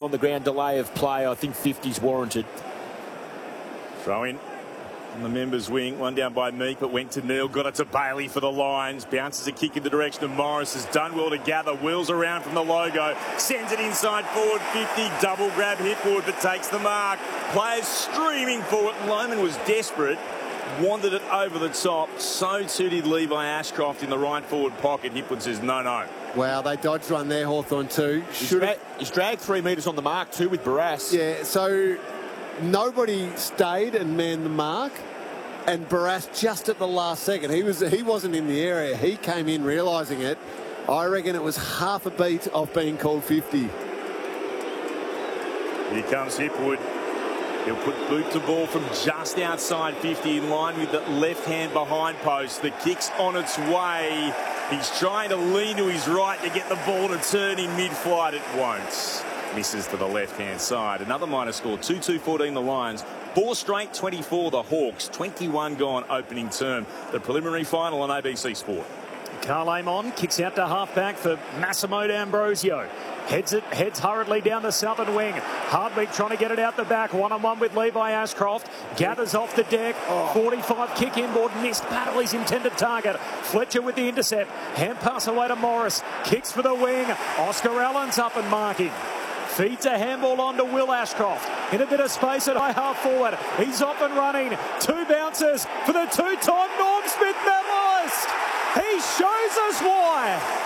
on the ground, delay of play. I think 50's warranted. Throw in on the members' wing. One down by Meek, but went to Neil. Got it to Bailey for the Lions. Bounces a kick in the direction of Morris. Has done well to gather. Wheels around from the logo. Sends it inside forward 50. Double grab Hipwood, but takes the mark. Players streaming forward. Lohmann was desperate. Wandered it over the top. So too did Levi Ashcroft in the right forward pocket. Hipwood says no. Wow, they dodge run there, Hawthorn too. He's dragged 3 metres on the mark too with Barras. Yeah, so nobody stayed and manned the mark, and Barras just at the last second. He wasn't in the area. He came in realising it. I reckon it was half a beat of being called 50. Here comes Hipwood. He'll put boot to ball from just outside 50 in line with the left hand behind post. The kick's on its way. He's trying to lean to his right to get the ball to turn in mid-flight. It won't. Misses to the left-hand side. Another minor score, 2-2-14 the Lions. 4 straight, 24 the Hawks. 21 gone opening term. The preliminary final on ABC Sport. Karl Amon kicks out to half-back for Massimo D'Ambrosio. Heads hurriedly down the southern wing. Hardwick trying to get it out the back. One-on-one with Levi Ashcroft. Gathers off the deck. 45 kick inboard. Missed battle his intended target. Fletcher with the intercept. Hand pass away to Morris. Kicks for the wing. Oscar Allen's up and marking. Feeds a handball on to Will Ashcroft. In a bit of space at high half forward. He's off and running. 2 bounces for the 2-time Norm Smith medalist. He shows us why.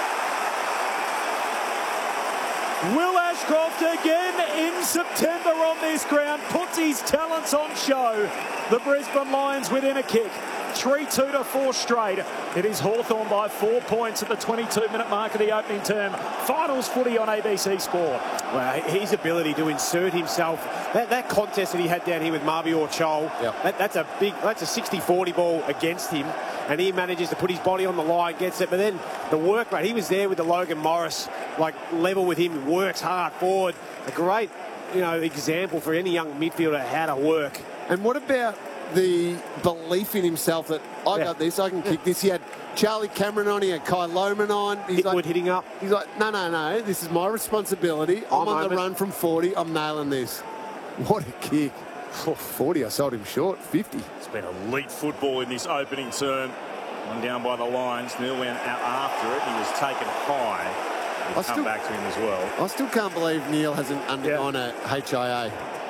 Will Ashcroft again in September on this ground puts his talents on show. The Brisbane Lions within a kick. 3-2 to 4 straight. It is Hawthorn by 4 points at the 22-minute mark of the opening term. Finals footy on ABC Sport. Well, his ability to insert himself, that contest that he had down here with Mabior Chol, that's a 60-40 ball against him, and he manages to put his body on the line, gets it, but then the work rate, he was there with the Logan Morris, like level with him, works hard forward. A great, example for any young midfielder how to work. And what about the belief in himself that I got this, I can kick this? He had Charlie Cameron on, he had Kai Lohmann on. He's Hipwood hitting up. He's like, no, this is my responsibility. I'm on the run from 40. I'm nailing this. What a kick. 40, I sold him short. 50. It's been elite football in this opening term. One down by the Lions. Neil went out after it. He was taken high. He'll come back to him as well. I still can't believe Neil hasn't undergone a HIA.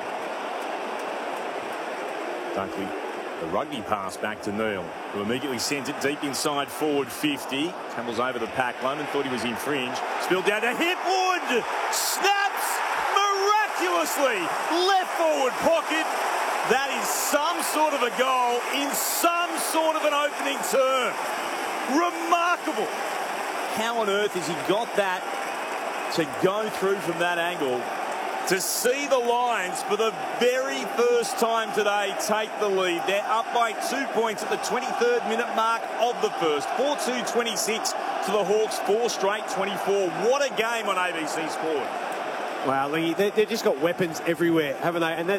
Dunkley, the rugby pass back to Neil, who immediately sends it deep inside forward 50. Tumbles over the pack. Lohmann thought he was in fringe. Spilled down to Hipwood. Snaps miraculously. Left forward pocket. That is some sort of a goal in some sort of an opening term. Remarkable. How on earth has he got that to go through from that angle? To see the Lions for the very first time today take the lead. They're up by 2 points at the 23rd minute mark of the first. 4-2-26 to the Hawks, 4 straight 24. What a game on ABC Sport. Wow, they've just got weapons everywhere, haven't they? And that,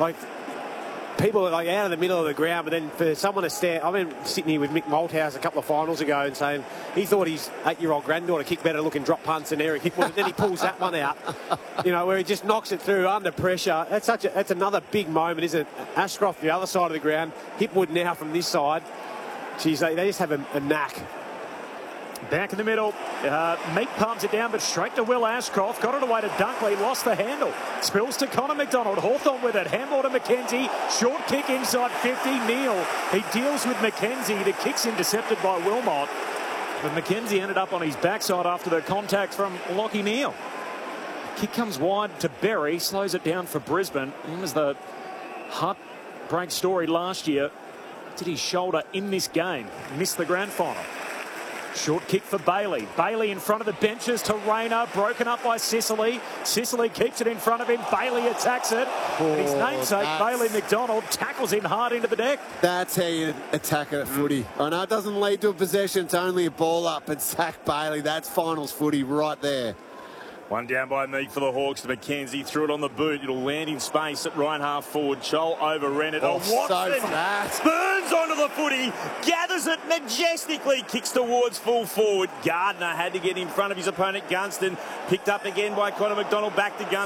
people are out of the middle of the ground, but then for someone to stand, I remember sitting here with Mick Malthouse a couple of finals ago and saying he thought his 8-year-old granddaughter kicked better looking drop punts than Eric Hipwood, and then he pulls that one out, where he just knocks it through under pressure. That's another big moment, isn't it? Ashcroft the other side of the ground, Hipwood now from this side. Geez, they just have a knack. Back in the middle, Meek palms it down, but straight to Will Ashcroft. Got it away to Dunkley, lost the handle. Spills to Connor McDonald. Hawthorn with it. Handball to McKenzie. Short kick inside 50. Neil, he deals with McKenzie. The kick's intercepted by Wilmot. But McKenzie ended up on his backside after the contact from Lachie Neale. Kick comes wide to Berry. Slows it down for Brisbane. It was the heartbreak story last year. Did his shoulder in this game. Missed the grand final. Short kick for Bailey. Bailey in front of the benches to Rayner. Broken up by Sicily. Sicily keeps it in front of him. Bailey attacks it. His namesake, Bailey McDonald, tackles him hard into the deck. That's how you attack a footy. I know it doesn't lead to a possession. It's only a ball up and sack Bailey. That's finals footy right there. One down by Meek for the Hawks to McKenzie. Threw it on the boot. It'll land in space at right half forward. Chol overran it. Watson burns onto the footy. Gathers it majestically. Kicks towards full forward. Gardner had to get in front of his opponent, Gunston. Picked up again by Connor McDonald. Back to Gunston.